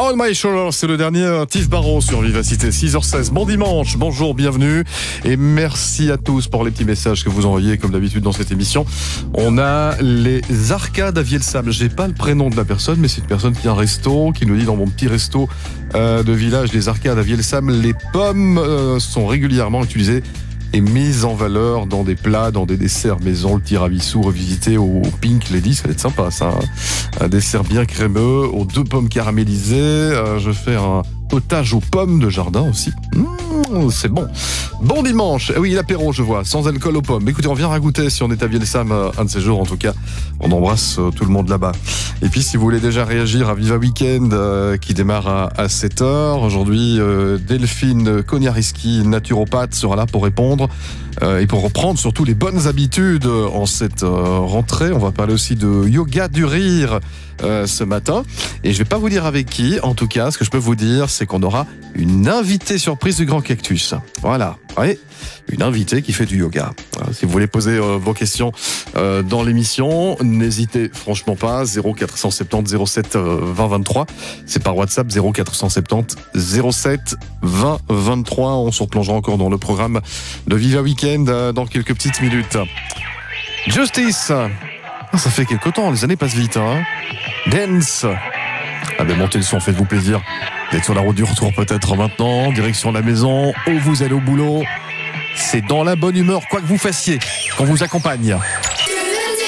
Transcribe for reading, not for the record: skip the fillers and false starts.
On My Shoulders, c'est le dernier Tiff Barrow sur Vivacité, 6h16. Bon dimanche, bonjour, bienvenue et merci à tous pour les petits messages que vous envoyez comme d'habitude dans cette émission. On a les Arcades à Vielle-Sable. J'ai pas le prénom de la personne, mais c'est une personne qui a un resto, qui nous dit dans mon petit resto de village, les Arcades à Vielle-Sable, les pommes sont régulièrement utilisées et mise en valeur dans des plats, dans des desserts maison, le tiramisu revisité au Pink Lady, ça va être sympa ça, hein. Un dessert bien crémeux, aux 2 pommes caramélisées, je fais un potage aux pommes de jardin aussi. C'est bon. Bon dimanche. Oui, l'apéro, je vois, sans alcool aux pommes. Écoutez, on vient ragoûter si on est à Vielle-Sable un de ces jours. En tout cas, on embrasse tout le monde là-bas. Et puis, si vous voulez déjà réagir à Viva Weekend qui démarre à 7h. Aujourd'hui, Delphine Kognariski, naturopathe, sera là pour répondre et pour reprendre surtout les bonnes habitudes en cette rentrée. On va parler aussi de yoga du rire ce matin. Et je vais pas vous dire avec qui. En tout cas, ce que je peux vous dire, c'est qu'on aura une invitée surprise du Grand Cactus. Voilà. Oui, une invitée qui fait du yoga. Alors, si vous voulez poser vos questions dans l'émission, n'hésitez franchement pas. 0470 07 20 23. C'est par WhatsApp 0470 07 20 23. On se replongera encore dans le programme de Viva Weekend dans quelques petites minutes. Justice. Ça fait quelque temps, les années passent vite, hein. Dance. Ah ben montez le son, faites-vous plaisir. Vous êtes sur la route du retour peut-être maintenant, direction la maison, ou vous allez au boulot. C'est dans la bonne humeur, quoi que vous fassiez, qu'on vous accompagne.